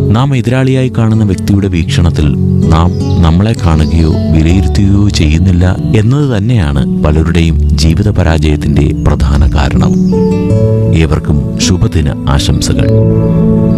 നാം എതിരാളിയായി കാണുന്ന വ്യക്തിയുടെ വീക്ഷണത്തിൽ നാം നമ്മളെ കാണുകയോ വിലയിരുത്തുകയോ ചെയ്യുന്നില്ല എന്നത് തന്നെയാണ് പലരുടെയും ജീവിത പരാജയത്തിന്റെ പ്രധാന കാരണം. ഏവർക്കും ശുഭദിന ആശംസകൾ.